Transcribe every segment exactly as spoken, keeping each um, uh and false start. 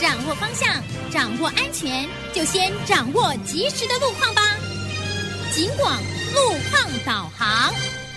掌握方向，掌握安全，就先掌握及时的路况吧。警广路况导航。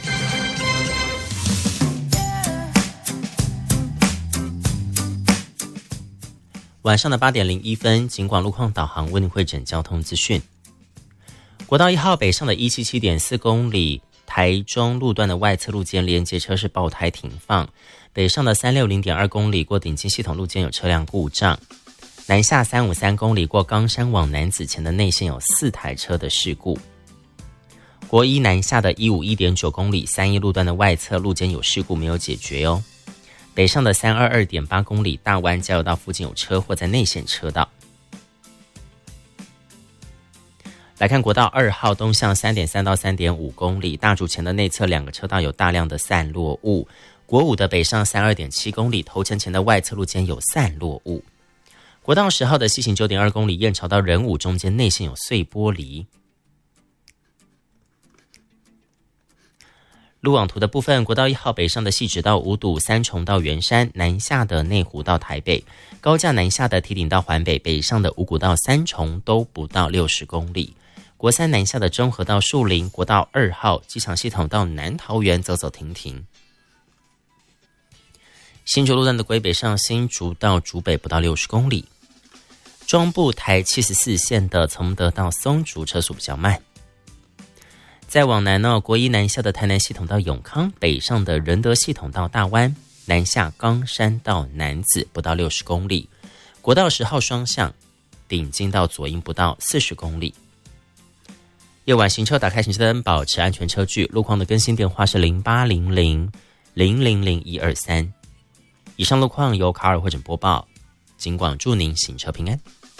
晚上的八点零一分，警广路况导航为您汇整交通资讯。国道一号北上的 一百七十七点四 公里，台中路段的外侧路肩连接车是爆胎停放，北上的三百六十点二公里过顶尖系统路肩有车辆故障，南下三百五十三公里过冈山往南子前的内线有四台车的事故。国一南下的一百五十一点九公里，三义路段的外侧路肩有事故没有解决哦。北上的三百二十二点八公里，大湾交流道附近有车祸在内线车道。来看国道二号东向 三点三到三点五公里，大竹前的内侧两个车道有大量的散落物。国五的北上 三十二点七公里，头城前的外侧路间有散落物。国道十号的西行 九点二公里，燕巢到仁武中间内线有碎玻璃。路网图的部分，国道一号北上的汐止到五堵，三重到圆山，南下的内湖到台北，高架南下的堤顶到环北，北上的五股到三重都不到六十公里。国三南下的中和到树林，国道二号机场系统到南桃园走走停停。新竹路段的归北上新竹到竹北不到六十公里。中部台七十四线的崇德到松竹车速比较慢。再往南呢，国一南下的台南系统到永康，北上的仁德系统到大湾，南下冈山到楠梓不到六十公里。国道十号双向顶金到左营不到四十公里。夜晚行车打开行车灯，保持安全车距。路况的更新电话是零八零零零零零一二三。以上路况由卡尔汇整播报，警广祝您行车平安。